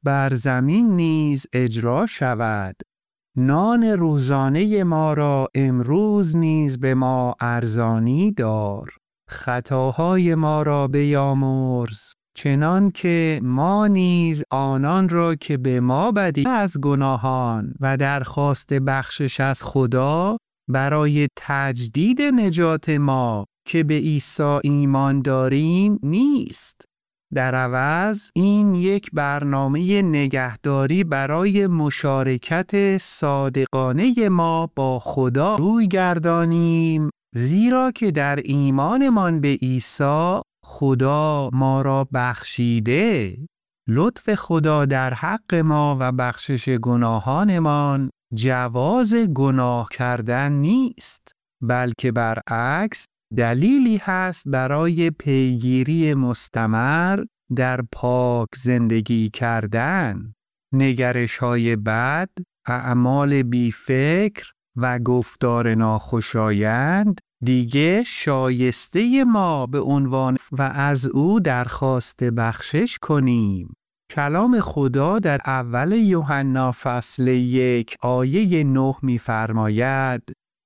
بر زمین نیز اجرا شود. نان روزانه ما را امروز نیز به ما ارزانی دار. خطاهای ما را بیامرز، چنان که ما نیز آنان را که به ما بدی از گناهان و درخواست بخشش از خدا برای تجدید نجات ما که به عیسی ایمان داریم نیست. در عوض این یک برنامه نگهداری برای مشارکت صادقانه ما با خدا روی گردانیم، زیرا که در ایمانمان به عیسی خدا ما را بخشیده. لطف خدا در حق ما و بخشش گناهانمان جواز گناه کردن نیست، بلکه برعکس دلیلی هست برای پیگیری مستمر در پاک زندگی کردن. نگرش‌های بد، اعمال بی‌فکر و گفتار ناخوشایند دیگه شایسته ما به عنوان و از او درخواست بخشش کنیم. کلام خدا در اول یوحنا فصل 1 آیه 9 می‌فرماید: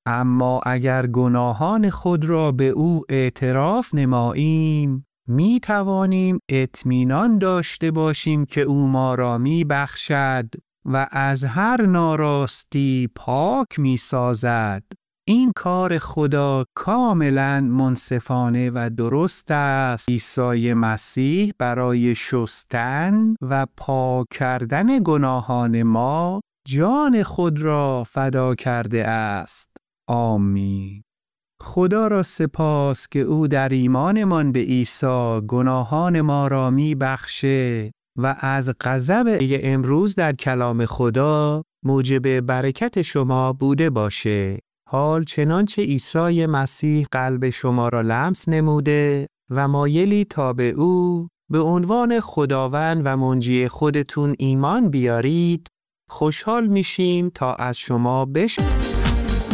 اما اگر گناهان خود را به او اعتراف نماییم، می توانیم اطمینان داشته باشیم که او ما را می بخشد و از هر ناراستی پاک می سازد. این کار خدا کاملا منصفانه و درست است. عیسی مسیح برای شستن و پاک کردن گناهان ما جان خود را فدا کرده است. آمین. خدا را سپاس که او در ایمانمان به عیسی گناهان ما را می بخشه و از غضب امروز در کلام خدا موجب برکت شما بوده باشه. حال چنانچه عیسی مسیح قلب شما را لمس نموده و مایلی تا به او به عنوان خداوند و منجی خودتون ایمان بیارید، خوشحال میشیم تا از شما بشنویم.